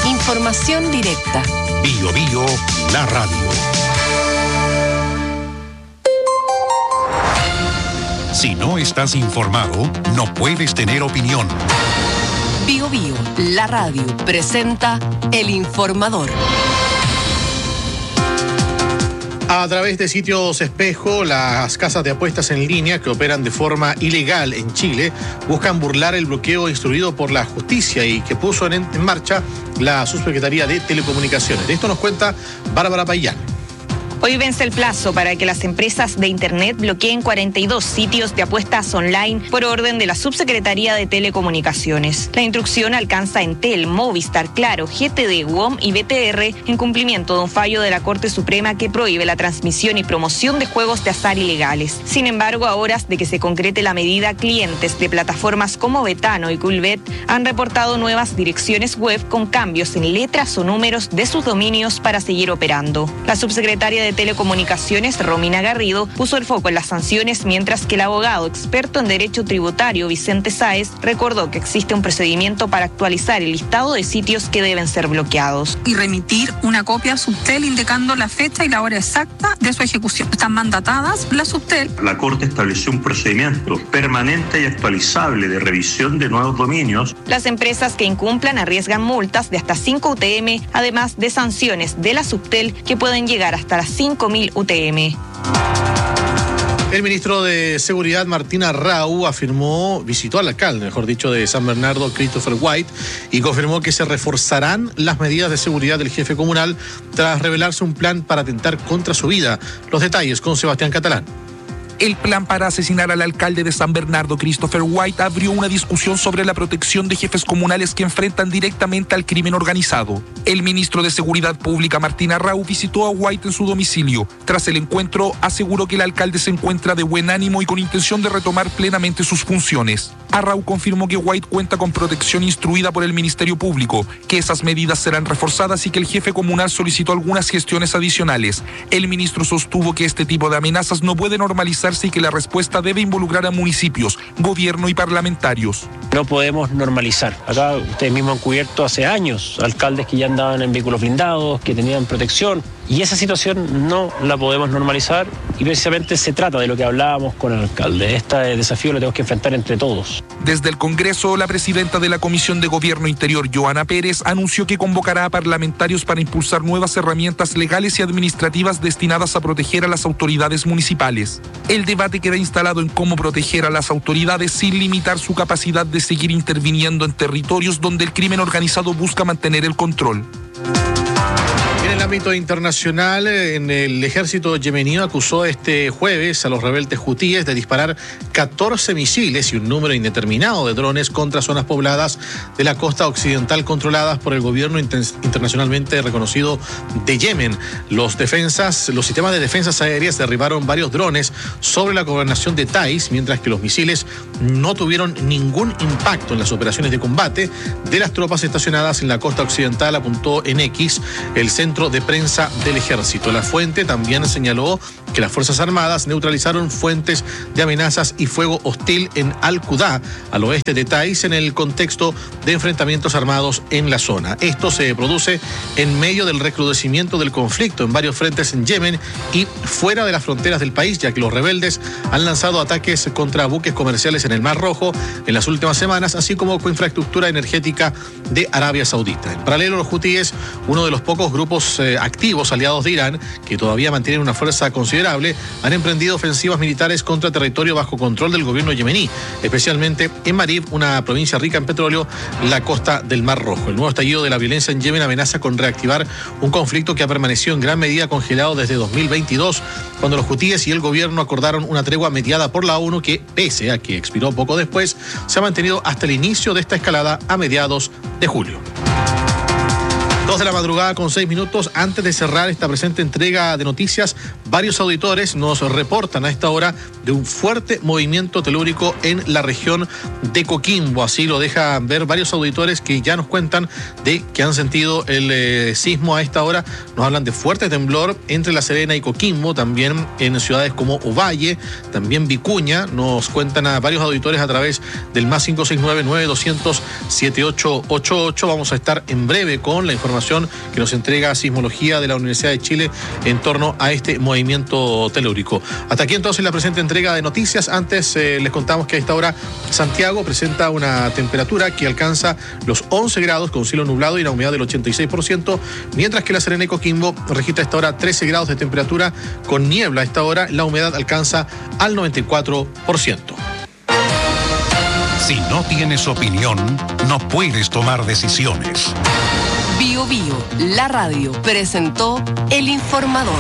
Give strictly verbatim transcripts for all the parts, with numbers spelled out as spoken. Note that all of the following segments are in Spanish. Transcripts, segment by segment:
Información directa. Bio Bio, la radio. Si no estás informado, no puedes tener opinión. Bio Bio, la radio, presenta El Informador. A través de sitios espejo, las casas de apuestas en línea que operan de forma ilegal en Chile buscan burlar el bloqueo instruido por la justicia y que puso en, en marcha la Subsecretaría de Telecomunicaciones. De esto nos cuenta Bárbara Payán. Hoy vence el plazo para que las empresas de Internet bloqueen cuarenta y dos sitios de apuestas online por orden de la Subsecretaría de Telecomunicaciones. La instrucción alcanza a Entel, Movistar, Claro, G T D, W O M y B T R en cumplimiento de un fallo de la Corte Suprema que prohíbe la transmisión y promoción de juegos de azar ilegales. Sin embargo, a horas de que se concrete la medida, clientes de plataformas como Betano y Coolbet han reportado nuevas direcciones web con cambios en letras o números de sus dominios para seguir operando. La subsecretaria de Telecomunicaciones, Romina Garrido, puso el foco en las sanciones, mientras que el abogado experto en derecho tributario, Vicente Sáez, recordó que existe un procedimiento para actualizar el listado de sitios que deben ser bloqueados. Y remitir una copia a Subtel indicando la fecha y la hora exacta de su ejecución. Están mandatadas la Subtel. La Corte estableció un procedimiento permanente y actualizable de revisión de nuevos dominios. Las empresas que incumplan arriesgan multas de hasta cinco U T M, además de sanciones de la Subtel que pueden llegar hasta las cinco mil U T M. El ministro de Seguridad, Martín Arrau, afirmó, visitó al alcalde, mejor dicho, de San Bernardo, Christopher White, y confirmó que se reforzarán las medidas de seguridad del jefe comunal tras revelarse un plan para atentar contra su vida. Los detalles con Sebastián Catalán. El plan para asesinar al alcalde de San Bernardo, Christopher White, abrió una discusión sobre la protección de jefes comunales que enfrentan directamente al crimen organizado. El ministro de Seguridad Pública, Martín Arrau, visitó a White en su domicilio. Tras el encuentro, aseguró que el alcalde se encuentra de buen ánimo y con intención de retomar plenamente sus funciones. Arrau confirmó que White cuenta con protección instruida por el Ministerio Público, que esas medidas serán reforzadas y que el jefe comunal solicitó algunas gestiones adicionales. El ministro sostuvo que este tipo de amenazas no puede normalizar y que la respuesta debe involucrar a municipios, gobierno y parlamentarios. No podemos normalizar. Acá ustedes mismos han cubierto hace años alcaldes que ya andaban en vehículos blindados, que tenían protección, y esa situación no la podemos normalizar y precisamente se trata de lo que hablábamos con el alcalde. Este desafío lo tenemos que enfrentar entre todos. Desde el Congreso, la presidenta de la Comisión de Gobierno Interior, Joana Pérez, anunció que convocará a parlamentarios para impulsar nuevas herramientas legales y administrativas destinadas a proteger a las autoridades municipales. El debate queda instalado en cómo proteger a las autoridades sin limitar su capacidad de seguir interviniendo en territorios donde el crimen organizado busca mantener el control. En el ámbito internacional, en el ejército yemení acusó este jueves a los rebeldes hutíes de disparar catorce misiles y un número indeterminado de drones contra zonas pobladas de la costa occidental controladas por el gobierno internacionalmente reconocido de Yemen. Los defensas, los sistemas de defensas aéreas derribaron varios drones sobre la gobernación de Taiz, mientras que los misiles no tuvieron ningún impacto en las operaciones de combate de las tropas estacionadas en la costa occidental, apuntó en X el centro de prensa del ejército. La fuente también señaló que las Fuerzas Armadas neutralizaron fuentes de amenazas y fuego hostil en Al-Qudá, al oeste de Taiz, en el contexto de enfrentamientos armados en la zona. Esto se produce en medio del recrudecimiento del conflicto en varios frentes en Yemen y fuera de las fronteras del país, ya que los rebeldes han lanzado ataques contra buques comerciales en el Mar Rojo en las últimas semanas, así como con infraestructura energética de Arabia Saudita. En paralelo, los hutíes, uno de los pocos grupos eh, activos aliados de Irán, que todavía mantienen una fuerza considerable, han emprendido ofensivas militares contra territorio bajo control del gobierno yemení, especialmente en Marib, una provincia rica en petróleo, la costa del Mar Rojo. El nuevo estallido de la violencia en Yemen amenaza con reactivar un conflicto que ha permanecido en gran medida congelado desde dos mil veintidós, cuando los hutíes y el gobierno acordaron una tregua mediada por la ONU que, pese a que expiró poco después, se ha mantenido hasta el inicio de esta escalada a mediados de julio. Dos de la madrugada con seis minutos. Antes de cerrar esta presente entrega de noticias, varios auditores nos reportan a esta hora de un fuerte movimiento telúrico en la región de Coquimbo. Así lo dejan ver varios auditores que ya nos cuentan de que han sentido el eh, sismo a esta hora. Nos hablan de fuerte temblor entre La Serena y Coquimbo, también en ciudades como Ovalle, también Vicuña. Nos cuentan a varios auditores a través del más cinco seis nueve, nueve doscientos, setenta y ocho ochenta y ocho. Vamos a estar en breve con la información que nos entrega Sismología de la Universidad de Chile en torno a este movimiento telúrico. Hasta aquí entonces la presente entrega de noticias. Antes eh, les contamos que a esta hora Santiago presenta una temperatura que alcanza los once grados con cielo nublado y una humedad del ochenta y seis por ciento, mientras que La Serena y Coquimbo registra a esta hora trece grados de temperatura con niebla. A esta hora la humedad alcanza al noventa y cuatro por ciento. Si no tienes opinión, no puedes tomar decisiones. Bio Bio, la radio, presentó El Informador.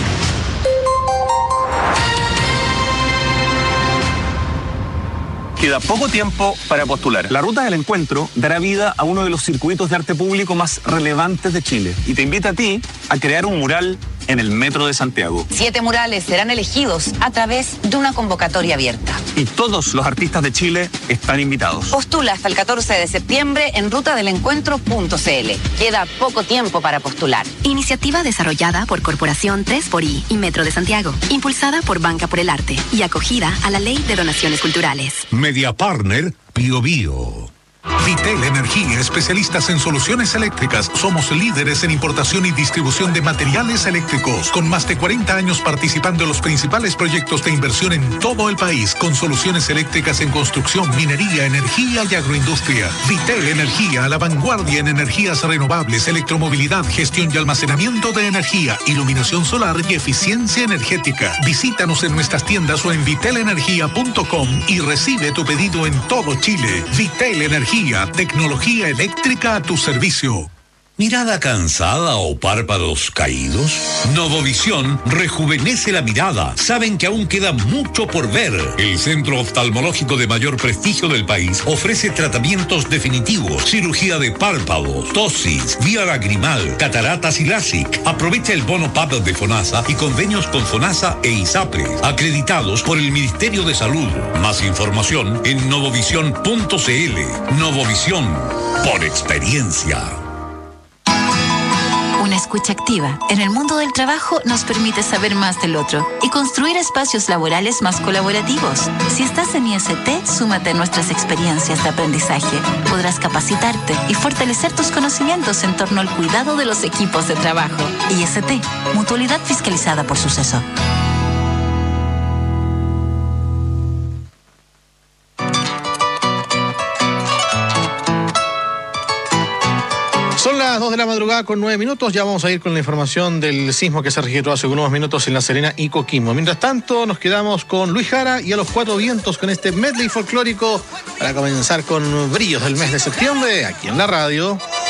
Queda poco tiempo para postular. La Ruta del Encuentro dará vida a uno de los circuitos de arte público más relevantes de Chile y te invita a ti a crear un mural en el Metro de Santiago. Siete murales serán elegidos a través de una convocatoria abierta. Y todos los artistas de Chile están invitados. Postula hasta el catorce de septiembre en ruta del encuentro punto c l. Queda poco tiempo para postular. Iniciativa desarrollada por Corporación tres por I y Metro de Santiago, impulsada por Banca por el Arte y acogida a la Ley de Donaciones Culturales. Media Partner Bio Bio. Vitel Energía, especialistas en soluciones eléctricas. Somos líderes en importación y distribución de materiales eléctricos, con más de cuarenta años participando en los principales proyectos de inversión en todo el país, con soluciones eléctricas en construcción, minería, energía y agroindustria. Vitel Energía, a la vanguardia en energías renovables, electromovilidad, gestión y almacenamiento de energía, iluminación solar y eficiencia energética. Visítanos en nuestras tiendas o en vitel energía punto com y recibe tu pedido en todo Chile. Vitel Energía, tecnología eléctrica a tu servicio. ¿Mirada cansada o párpados caídos? Novovisión rejuvenece la mirada. Saben que aún queda mucho por ver. El centro oftalmológico de mayor prestigio del país ofrece tratamientos definitivos, cirugía de párpados, tosis, vía lagrimal, cataratas y LASIK. Aprovecha el bono P A P de FONASA y convenios con FONASA e ISAPRE, acreditados por el Ministerio de Salud. Más información en novovisión punto c l. Novovisión, por experiencia. Una escucha activa en el mundo del trabajo nos permite saber más del otro y construir espacios laborales más colaborativos. Si estás en I S T, súmate a nuestras experiencias de aprendizaje. Podrás capacitarte y fortalecer tus conocimientos en torno al cuidado de los equipos de trabajo. I S T, mutualidad fiscalizada por Suceso. Son las dos de la madrugada con nueve minutos. Ya vamos a ir con la información del sismo que se registró hace unos minutos en La Serena y Coquimbo. Mientras tanto, nos quedamos con Luis Jara y a los Cuatro Vientos con este medley folclórico para comenzar con brillos del mes de septiembre aquí en la radio.